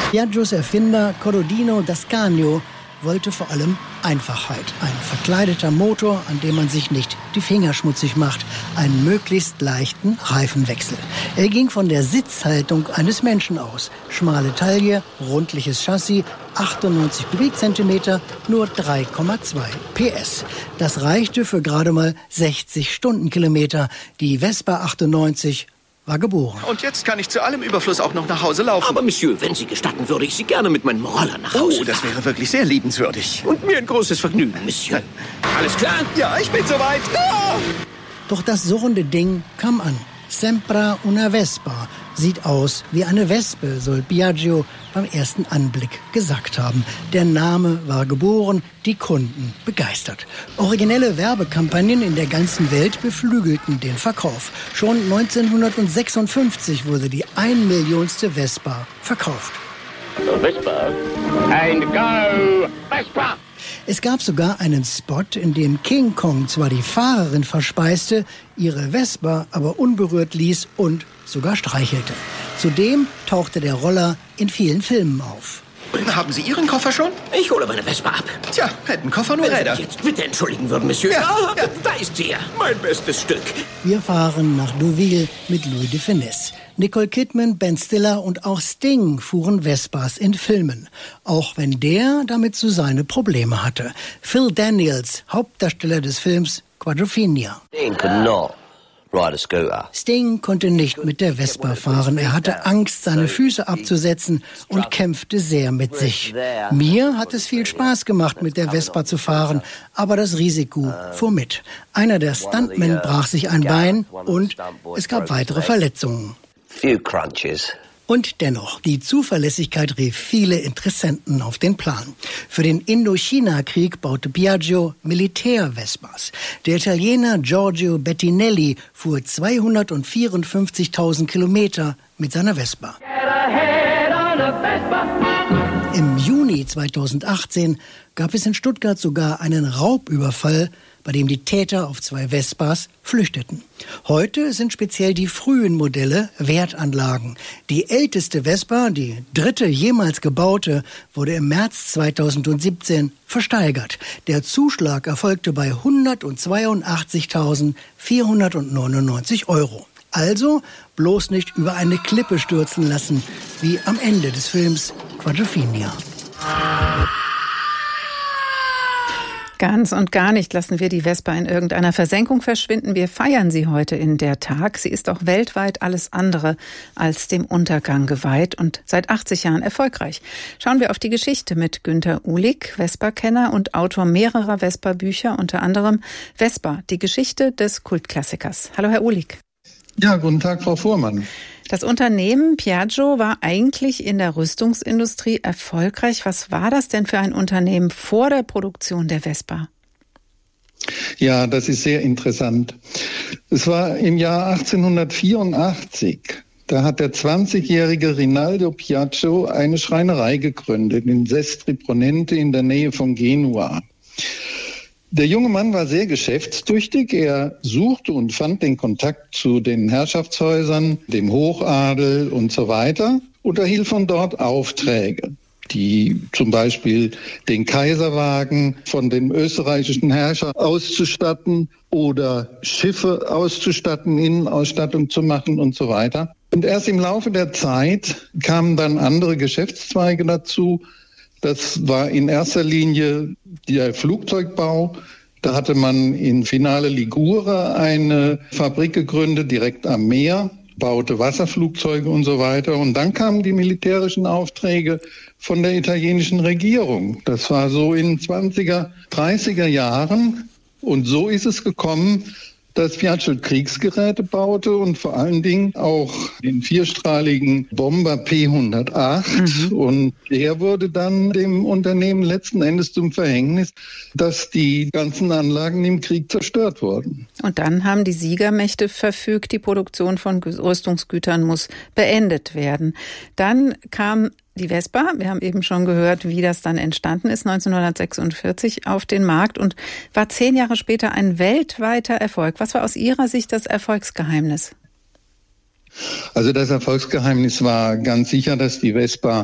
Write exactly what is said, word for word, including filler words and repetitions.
Piaggios Erfinder Corradino d'Ascanio wollte vor allem Einfachheit. Ein verkleideter Motor, an dem man sich nicht die Finger schmutzig macht. Einen möglichst leichten Reifenwechsel. Er ging von der Sitzhaltung eines Menschen aus. Schmale Taille, rundliches Chassis, achtundneunzig Kubikzentimeter, nur drei Komma zwei P S. Das reichte für gerade mal sechzig Stundenkilometer. Die Vespa achtundneunzig war geboren. Und jetzt kann ich zu allem Überfluss auch noch nach Hause laufen. Aber Monsieur, wenn Sie gestatten, würde ich Sie gerne mit meinem Roller nach Hause Oh, das wäre wirklich sehr liebenswürdig. Und mir ein großes Vergnügen, Monsieur. Alles klar? Ja, ich bin soweit. Ah! Doch das surrende Ding kam an. Sempra una Vespa. Sieht aus wie eine Wespe, soll Piaggio beim ersten Anblick gesagt haben. Der Name war geboren, die Kunden begeistert. Originelle Werbekampagnen in der ganzen Welt beflügelten den Verkauf. Schon neunzehnhundertsechsundfünfzig wurde die ein Millionste Vespa verkauft. Vespa and go Vespa! Es gab sogar einen Spot, in dem King Kong zwar die Fahrerin verspeiste, ihre Vespa aber unberührt ließ und sogar streichelte. Zudem tauchte der Roller in vielen Filmen auf. Haben Sie Ihren Koffer schon? Ich hole meine Vespa ab. Tja, hätten Koffer nur Wenn Räder. Sie mich jetzt bitte entschuldigen würden, Monsieur. Ja, Ah, ja. Da ist sie ja, mein bestes Stück. Wir fahren nach Deauville mit Louis de Funès. Nicole Kidman, Ben Stiller und auch Sting fuhren Vespas in Filmen. Auch wenn der damit so seine Probleme hatte. Phil Daniels, Hauptdarsteller des Films Quadrophenia. Dean could not ride a scooter. Sting konnte nicht mit der Vespa fahren. Er hatte Angst, seine Füße abzusetzen und kämpfte sehr mit sich. Mir hat es viel Spaß gemacht, mit der Vespa zu fahren, aber das Risiko fuhr mit. Einer der Stuntmen brach sich ein Bein und es gab weitere Verletzungen. Few crunches. Und dennoch, die Zuverlässigkeit rief viele Interessenten auf den Plan. Für den Indochina-Krieg baute Piaggio Militär-Vespas. Der Italiener Giorgio Bettinelli fuhr zweihundertvierundfünfzigtausend Kilometer mit seiner Vespa. Im Juni zweitausendachtzehn gab es in Stuttgart sogar einen Raubüberfall, bei dem die Täter auf zwei Vespas flüchteten. Heute sind speziell die frühen Modelle Wertanlagen. Die älteste Vespa, die dritte jemals gebaute, wurde im März zweitausendsiebzehn versteigert. Der Zuschlag erfolgte bei hundertzweiundachtzigtausendvierhundertneunundneunzig Euro. Also bloß nicht über eine Klippe stürzen lassen, wie am Ende des Films Quadrophenia. Ganz und gar nicht lassen wir die Vespa in irgendeiner Versenkung verschwinden. Wir feiern sie heute in der Tag. Sie ist auch weltweit alles andere als dem Untergang geweiht und seit achtzig Jahren erfolgreich. Schauen wir auf die Geschichte mit Günter Uhlig, Vespa-Kenner und Autor mehrerer Vespa-Bücher, unter anderem Vespa, die Geschichte des Kultklassikers. Hallo, Herr Uhlig. Ja, guten Tag, Frau Fuhrmann. Das Unternehmen Piaggio war eigentlich in der Rüstungsindustrie erfolgreich. Was war das denn für ein Unternehmen vor der Produktion der Vespa? Ja, das ist sehr interessant. Es war im Jahr achtzehnhundertvierundachtzig. Da hat der zwanzigjährige Rinaldo Piaggio eine Schreinerei gegründet in Sestri Ponente in der Nähe von Genua. Der junge Mann war sehr geschäftstüchtig. Er suchte und fand den Kontakt zu den Herrschaftshäusern, dem Hochadel und so weiter und erhielt von dort Aufträge, die zum Beispiel den Kaiserwagen von dem österreichischen Herrscher auszustatten oder Schiffe auszustatten, Innenausstattung zu machen und so weiter. Und erst im Laufe der Zeit kamen dann andere Geschäftszweige dazu. Das war in erster Linie der Flugzeugbau. Da hatte man in Finale Ligure eine Fabrik gegründet, direkt am Meer, baute Wasserflugzeuge und so weiter. Und dann kamen die militärischen Aufträge von der italienischen Regierung. Das war so in zwanziger, dreißiger Jahren. Und so ist es gekommen, dass Piaggio Kriegsgeräte baute und vor allen Dingen auch den vierstrahligen Bomber P hundertacht. Mhm. Und der wurde dann dem Unternehmen letzten Endes zum Verhängnis, dass die ganzen Anlagen im Krieg zerstört wurden. Und dann haben die Siegermächte verfügt, die Produktion von Rüstungsgütern muss beendet werden. Dann kam die Vespa, wir haben eben schon gehört, wie das dann entstanden ist, neunzehnhundertsechsundvierzig auf den Markt und war zehn Jahre später ein weltweiter Erfolg. Was war aus Ihrer Sicht das Erfolgsgeheimnis? Also das Erfolgsgeheimnis war ganz sicher, dass die Vespa